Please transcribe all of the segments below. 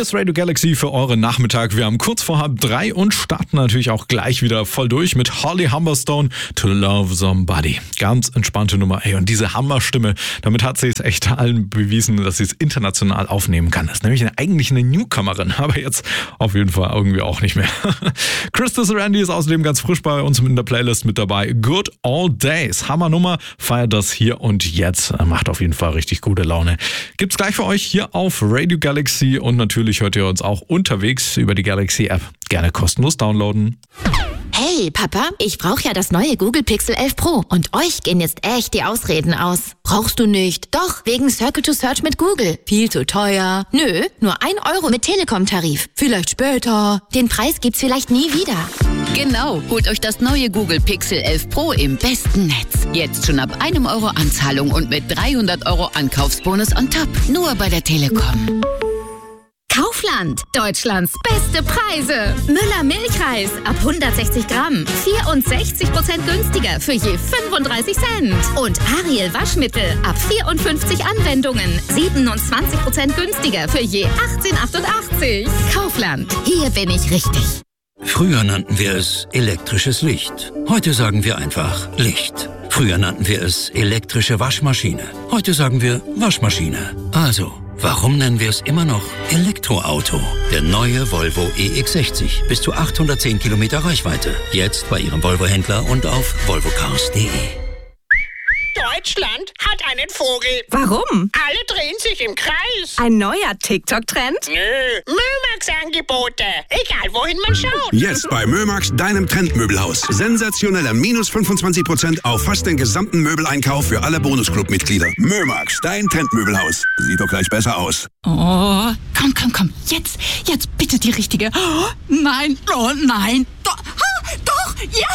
Hier ist Radio Galaxy für euren Nachmittag. Wir haben kurz vor 2:30 und starten natürlich auch gleich wieder voll durch mit Holly Humberstone, To Love Somebody. Ganz entspannte Nummer. Ey, und diese Hammerstimme, damit hat sie es echt allen bewiesen, dass sie es international aufnehmen kann. Das ist nämlich eigentlich eine Newcomerin, aber jetzt auf jeden Fall irgendwie auch nicht mehr. Christus Randy ist außerdem ganz frisch bei uns in der Playlist mit dabei. Good All Days. Hammernummer. Feiert das hier und jetzt. Macht auf jeden Fall richtig gute Laune. Gibt's gleich für euch hier auf Radio Galaxy und natürlich hört ihr uns auch unterwegs über die Galaxy App. Gerne kostenlos downloaden. Hey Papa, ich brauche ja das neue Google Pixel 11 Pro und euch gehen jetzt echt die Ausreden aus. Brauchst du nicht? Doch, wegen Circle to Search mit Google. Viel zu teuer. Nö, nur 1 Euro mit Telekom-Tarif. Vielleicht später. Den Preis gibt's vielleicht nie wieder. Genau, holt euch das neue Google Pixel 11 Pro im besten Netz. Jetzt schon ab 1 Euro Anzahlung und mit 300 Euro Ankaufsbonus on top. Nur bei der Telekom. Kaufland, Deutschlands beste Preise. Müller Milchreis ab 160 Gramm, 64% günstiger für je 35 Cent. Und Ariel Waschmittel ab 54 Anwendungen, 27% günstiger für je 18,88. Kaufland, hier bin ich richtig. Früher nannten wir es elektrisches Licht. Heute sagen wir einfach Licht. Früher nannten wir es elektrische Waschmaschine. Heute sagen wir Waschmaschine. Also, warum nennen wir es immer noch Elektroauto? Der neue Volvo EX60. Bis zu 810 Kilometer Reichweite. Jetzt bei Ihrem Volvo-Händler und auf volvocars.de. Deutschland hat einen Vogel. Warum? Alle drehen sich im Kreis. Ein neuer TikTok-Trend? Nö, Mömax-Angebote. Egal, wohin man schaut. Jetzt bei Mömax, deinem Trendmöbelhaus. Sensationeller minus 25% auf fast den gesamten Möbeleinkauf für alle Bonusclub-Mitglieder. Mömax, dein Trendmöbelhaus. Sieht doch gleich besser aus. Oh, komm. Jetzt bitte die richtige. Oh, nein, Doch, ja.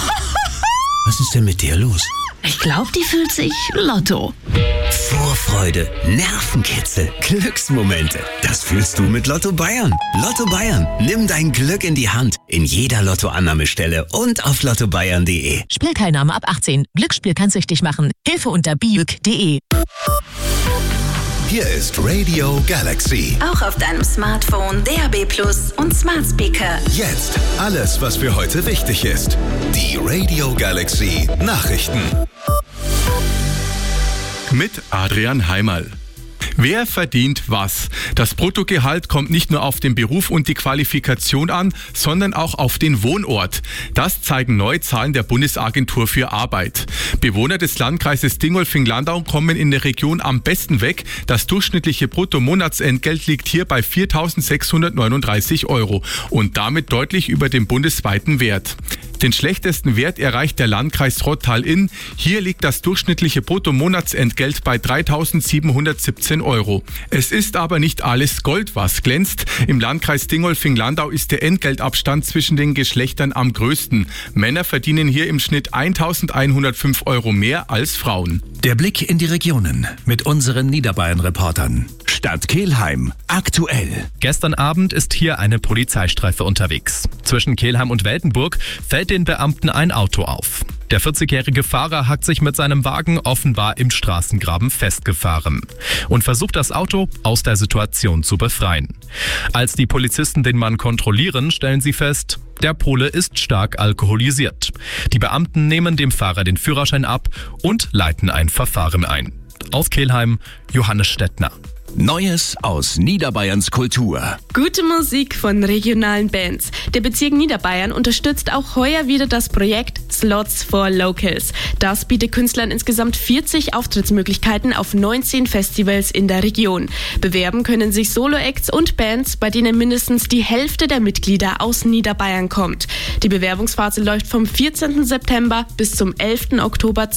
Was ist denn mit dir los? Ich glaube, die fühlt sich Lotto. Vorfreude, Nervenkitzel, Glücksmomente. Das fühlst du mit Lotto Bayern. Lotto Bayern, nimm dein Glück in die Hand. In jeder Lottoannahmestelle und auf lottobayern.de. Spielteilnahme ab 18. Glücksspiel kann süchtig machen. Hilfe unter biüc.de. Hier ist Radio Galaxy. Auch auf deinem Smartphone, DAB+ und Smart Speaker. Jetzt alles, was für heute wichtig ist. Die Radio Galaxy Nachrichten. Mit Adrian Heimerl. Wer verdient was? Das Bruttogehalt kommt nicht nur auf den Beruf und die Qualifikation an, sondern auch auf den Wohnort. Das zeigen neue Zahlen der Bundesagentur für Arbeit. Bewohner des Landkreises Dingolfing-Landau kommen in der Region am besten weg. Das durchschnittliche Bruttomonatsentgelt liegt hier bei 4.639 € und damit deutlich über dem bundesweiten Wert. Den schlechtesten Wert erreicht der Landkreis Rottal-Inn. Hier liegt das durchschnittliche Bruttomonatsentgelt bei 3.717 €. Es ist aber nicht alles Gold, was glänzt. Im Landkreis Dingolfing-Landau ist der Entgeltabstand zwischen den Geschlechtern am größten. Männer verdienen hier im Schnitt 1.105 € mehr als Frauen. Der Blick in die Regionen mit unseren Niederbayern-Reportern. Stadt Kelheim, aktuell. Gestern Abend ist hier eine Polizeistreife unterwegs. Zwischen Kelheim und Weltenburg fällt den Beamten ein Auto auf. Der 40-jährige Fahrer hat sich mit seinem Wagen offenbar im Straßengraben festgefahren und versucht, das Auto aus der Situation zu befreien. Als die Polizisten den Mann kontrollieren, stellen sie fest, der Pole ist stark alkoholisiert. Die Beamten nehmen dem Fahrer den Führerschein ab und leiten ein Verfahren ein. Aus Kelheim, Johannes Stettner. Neues aus Niederbayerns Kultur. Gute Musik von regionalen Bands. Der Bezirk Niederbayern unterstützt auch heuer wieder das Projekt Slots for Locals. Das bietet Künstlern insgesamt 40 Auftrittsmöglichkeiten auf 19 Festivals in der Region. Bewerben können sich Solo-Acts und Bands, bei denen mindestens die Hälfte der Mitglieder aus Niederbayern kommt. Die Bewerbungsphase läuft vom 14. September bis zum 11. Oktober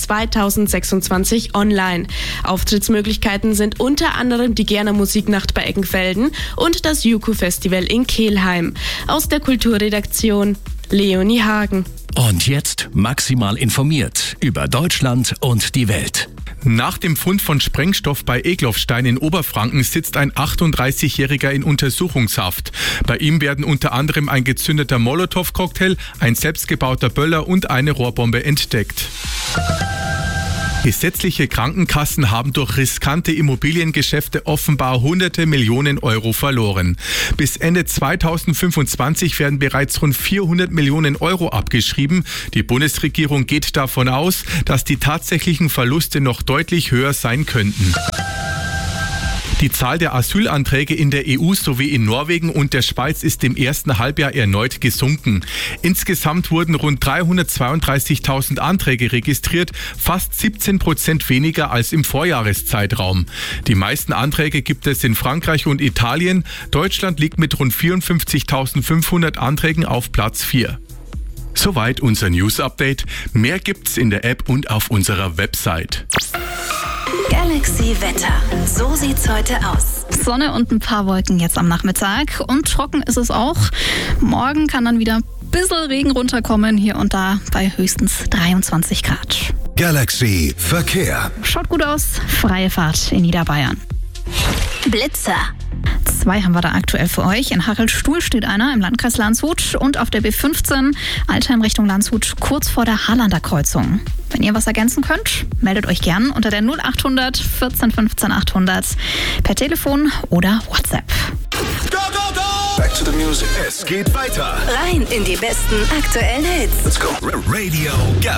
2026 online. Auftrittsmöglichkeiten sind unter anderem die Gerner Musiknacht bei Eggenfelden und das Juku-Festival in Kelheim. Aus der Kulturredaktion Leonie Hagen. Und jetzt maximal informiert über Deutschland und die Welt. Nach dem Fund von Sprengstoff bei Egloffstein in Oberfranken sitzt ein 38-Jähriger in Untersuchungshaft. Bei ihm werden unter anderem ein gezündeter Molotow-Cocktail, ein selbstgebauter Böller und eine Rohrbombe entdeckt. Gesetzliche Krankenkassen haben durch riskante Immobiliengeschäfte offenbar hunderte Millionen Euro verloren. Bis Ende 2025 werden bereits rund 400 Millionen Euro abgeschrieben. Die Bundesregierung geht davon aus, dass die tatsächlichen Verluste noch deutlich höher sein könnten. Die Zahl der Asylanträge in der EU sowie in Norwegen und der Schweiz ist im ersten Halbjahr erneut gesunken. Insgesamt wurden rund 332.000 Anträge registriert, fast 17% weniger als im Vorjahreszeitraum. Die meisten Anträge gibt es in Frankreich und Italien. Deutschland liegt mit rund 54.500 Anträgen auf Platz 4. Soweit unser News-Update. Mehr gibt's in der App und auf unserer Website. Galaxy Wetter. So sieht's heute aus. Sonne und ein paar Wolken jetzt am Nachmittag. Und trocken ist es auch. Morgen kann dann wieder ein bisschen Regen runterkommen, hier und da bei höchstens 23 Grad. Galaxy Verkehr. Schaut gut aus. Freie Fahrt in Niederbayern. Blitzer. 2 haben wir da aktuell für euch. In Haraldstuhl steht einer im Landkreis Landshut und auf der B15 Altheim Richtung Landshut kurz vor der Harlander Kreuzung. Wenn ihr was ergänzen könnt, meldet euch gern unter der 0800 14 15 800 per Telefon oder WhatsApp. Go, go, go! Back to the music. Es geht weiter. Rein in die besten aktuellen Hits. Let's go. Radio Galaxy.